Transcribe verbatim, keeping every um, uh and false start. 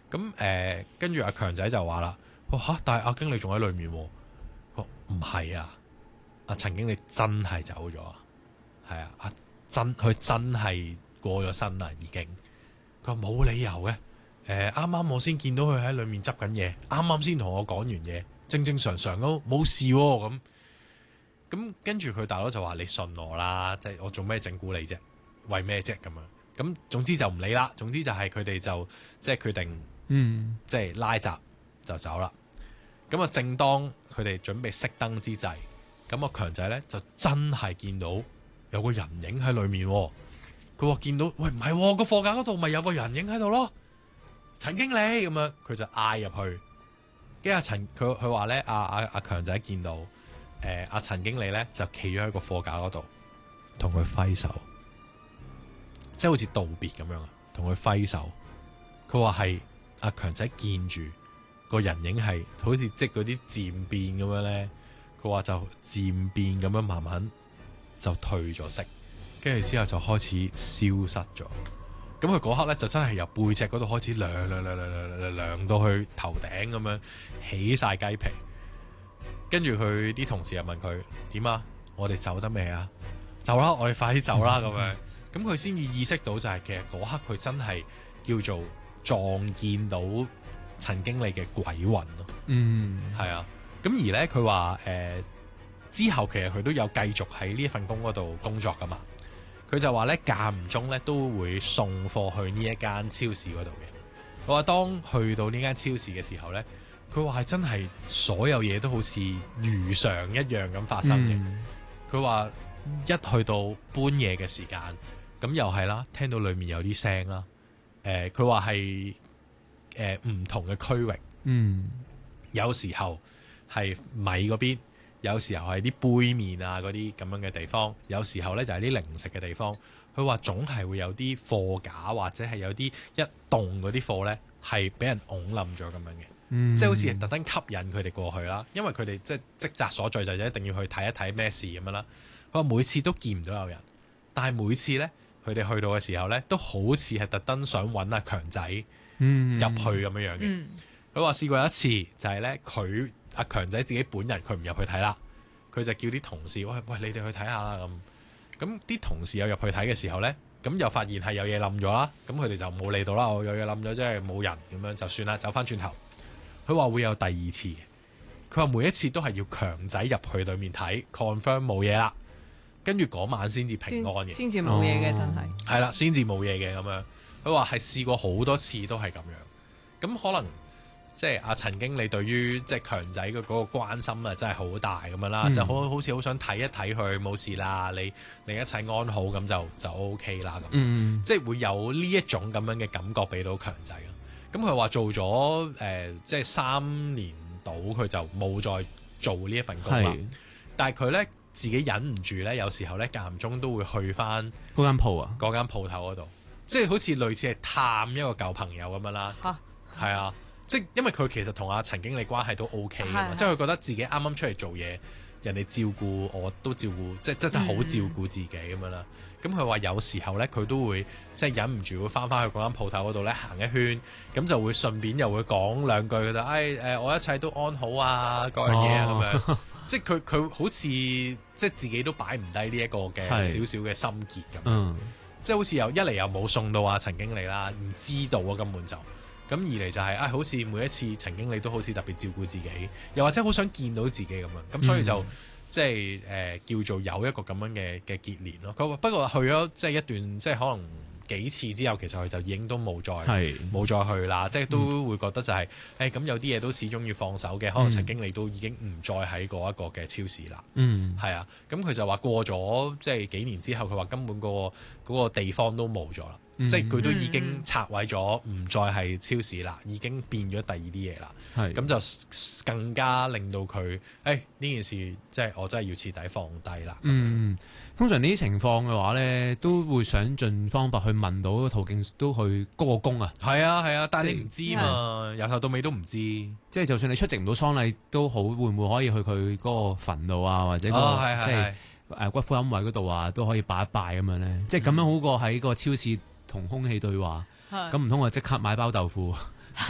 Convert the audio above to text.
咁誒跟住阿強仔就話啦，哇嚇！但係阿經理仲喺裏面喎。佢話唔係啊，阿陳經理真係走咗啊，係啊，阿真佢真係過咗身啦已經。佢話冇理由嘅，誒啱啱我先見到佢喺裏面執緊嘢，啱啱先同我講完嘢，正正常常都冇事喎咁。咁跟住佢大佬就話：你信我啦，即係我做咩整蠱你啫？為咩啫咁樣？咁總之就唔理啦。總之就係佢哋就即係決定， 嗯， 即係拉閘就走啦。咁啊，正當佢哋準備熄燈之際，咁啊強仔咧就真係見到有個人影喺裏面。佢話見到，喂唔係個貨架嗰度咪有個人影喺度咯，陳經理咁樣，佢就嗌入去。跟住阿陳佢佢話咧，阿阿阿強仔見到。誒阿、呃、陳經理咧就企咗喺個貨架嗰度，同佢揮手，即係好似道別咁樣啊，同佢揮手。佢話係阿強仔見住個人影係好似即係嗰啲漸變咁樣咧，佢話就漸變咁樣慢慢就退咗色，跟住之後就開始消失咗。咁佢嗰刻咧就真係由背脊嗰度開始涼涼涼涼涼涼到去頭頂咁樣起晒雞皮。跟住佢啲同事又問佢點啊？我哋走得未啊？走啦！我哋快啲走啦咁樣。咁佢先至意識到就係其實嗰刻佢真係叫做撞見到陳經理嘅鬼魂咯。 嗯， 係啊。咁而咧佢話誒之後其實佢都有繼續喺呢一份工嗰度工作噶嘛。佢就話咧間唔中咧都會送貨去呢一間超市嗰度嘅。佢話當去到呢間超市嘅時候咧。佢話係真係所有嘢都好似如常一樣咁發生嘅。佢話、嗯、一去到半夜嘅時間，咁又係啦，聽到裡面有啲聲啦。誒，佢話係誒唔同嘅區域， 嗯， 有時候係米嗰邊，有時候係啲杯麵啊嗰啲咁樣嘅地方，有時候咧就係啲零食嘅地方。佢話總係會有啲貨架或者係有啲一棟嗰啲貨咧係俾人拱冧咗咁樣嘅。 嗯、 即係好似特登吸引佢哋過去啦，因為佢哋即係職責所在就一定要去睇一睇咩事咁樣啦。佢話每次都見唔到有人，但係每次咧佢哋去到嘅時候咧，都好似係特登想揾阿強仔入去咁樣樣嘅。佢話試過一次就係咧，佢阿強仔自己本人佢唔入去睇啦，佢就叫啲同事喂喂，你哋去睇下啦咁。咁啲同事有入去睇嘅時候咧，咁又發現係有嘢冧咗啦，咁佢哋就冇理到啦。我有嘢冧咗，即係冇人咁樣就算啦，走翻轉頭。佢話會有第二次嘅，佢話每一次都係要強仔入去對面睇 confirm 冇嘢啦，跟住嗰晚先至平安嘅， 先至冇嘢嘅真係係啦，先至冇嘢嘅咁樣。佢話係試過好多次都係咁樣，咁可能即係阿陳經理對於即係強仔嘅嗰個關心啊，真係好大咁樣啦，嗯、就好好似好想睇一睇佢冇事啦，你你一切安好咁就就 OK 啦咁，嗯、即係會有呢一種咁樣嘅感覺俾到強仔咯。咁佢話做咗誒、呃，即係三年到，佢就冇再做呢一份工啦。是但係佢咧自己忍唔住咧，有時候咧間唔中都會去翻嗰間鋪啊， 嗰間鋪頭嗰度，即係好似類似係探一個舊朋友咁樣啦。嚇，係啊，即係因為佢其實同阿陳經理關係都 OK 嘅嘛，是即係佢覺得自己啱啱出嚟做嘢，人哋照顧我都照顧，即係真真係好照顧自己咁樣啦。咁佢話有時候咧，佢都會即係忍唔住會翻返去嗰間鋪頭嗰度咧行一圈，咁就會順便又會講兩句就誒誒，我一切都安好啊，各樣嘢啊咁樣。即係佢佢好似即係自己都擺唔低呢一個嘅少少嘅心結咁。嗯，即係好似又一嚟又冇送到啊陳經理啦，唔知道啊根本就。咁二嚟就係、是、啊，好似每一次陳經理都好似特別照顧自己，又或者好想見到自己咁樣，咁所以就。嗯即係誒、呃、叫做有一個咁樣嘅嘅結連咯。佢不過去咗即係一段即係可能幾次之後，其實佢就已經都冇再冇是再去啦。即係都會覺得就係誒咁有啲嘢都始終要放手嘅。可能陳經理都已經唔再喺嗰一個嘅超市啦。嗯，係啊。咁佢就話過咗即係幾年之後，佢話根本、嗰個嗰、嗰個地方都冇咗啦。嗯、即係佢都已經拆毀咗，唔再係超市啦，已經變咗第二啲嘢啦。係咁就更加令到佢誒呢件事，即係我真係要徹底放低啦。嗯， 通常呢啲情況嘅話咧，都會想盡方法去問到個途徑，都去鞠個躬啊。 係啊係啊，但係你唔知嘛，由頭到尾都唔知。即係就算你出席唔到喪禮都好，會唔會可以去佢嗰個墳度啊，或者、嗰個哦、係係係即係誒骨灰龕位嗰度啊，都可以拜一拜咁樣咧。即係咁樣好過喺個超市同空氣對話，咁唔通我即刻買包豆腐